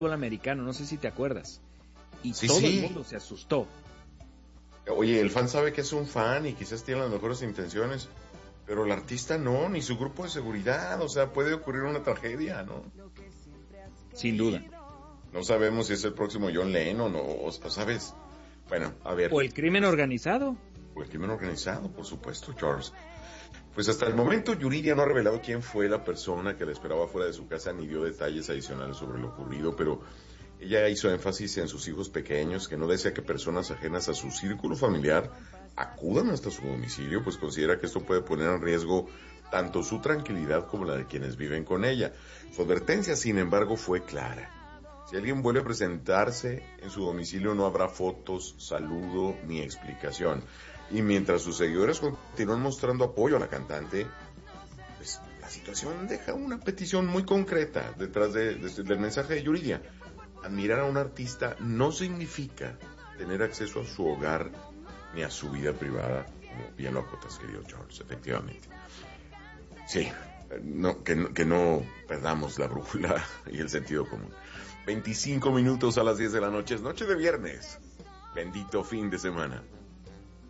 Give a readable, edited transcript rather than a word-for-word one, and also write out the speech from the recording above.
americano, no sé si te acuerdas. Y Sí, todo sí. el mundo se asustó. Oye, el fan sabe que es un fan y quizás tiene las mejores intenciones, pero el artista no, ni su grupo de seguridad, o sea, puede ocurrir una tragedia, ¿no? Sin duda. No sabemos si es el próximo John Lennon o ¿sabes? Bueno, a ver. O el crimen organizado. O el crimen organizado, por supuesto, Charles. Pues hasta el momento Yuridia no ha revelado quién fue la persona que la esperaba fuera de su casa ni dio detalles adicionales sobre lo ocurrido, pero ella hizo énfasis en sus hijos pequeños, que no desea que personas ajenas a su círculo familiar acudan hasta su domicilio, pues considera que esto puede poner en riesgo tanto su tranquilidad como la de quienes viven con ella. Su advertencia, sin embargo, fue clara. Si alguien vuelve a presentarse en su domicilio no habrá fotos, saludo ni explicación. Y mientras sus seguidores continúan mostrando apoyo a la cantante, pues la situación deja una petición muy concreta detrás del mensaje de Yuridia. Admirar a un artista no significa tener acceso a su hogar ni a su vida privada, como bien lo acotas, querido Charles, efectivamente. Sí, que no perdamos la brújula y el sentido común. 25 minutos a las 10 de la noche, es noche de viernes. Bendito fin de semana.